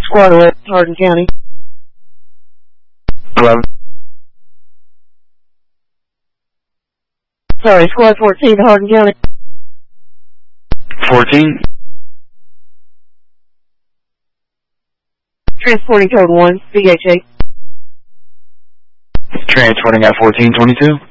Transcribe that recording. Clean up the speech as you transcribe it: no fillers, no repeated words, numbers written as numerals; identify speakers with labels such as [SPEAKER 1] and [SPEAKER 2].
[SPEAKER 1] Squad 11, Hardin County.
[SPEAKER 2] 11.
[SPEAKER 1] Sorry, Squad 14, Hardin County.
[SPEAKER 2] 14.
[SPEAKER 1] Transporting code 1, VHA.
[SPEAKER 2] Transporting at 1422.